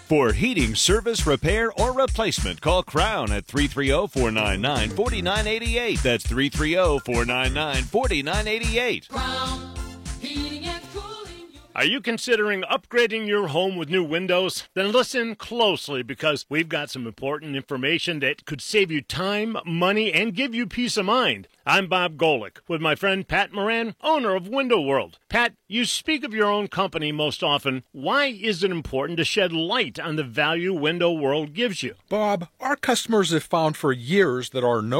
For heating, service, repair, or replacement, call Crown at 330-499-4988. That's 330-499-4988. Crown Heating and Cooling. Are you considering upgrading your home with new windows? Then listen closely, because we've got some important information that could save you time, money, and give you peace of mind. I'm Bob Golick with my friend Pat Moran, owner of Window World. Pat, you speak of your own company most often. Why is it important to shed light on the value Window World gives you? Bob, our customers have found for years that our no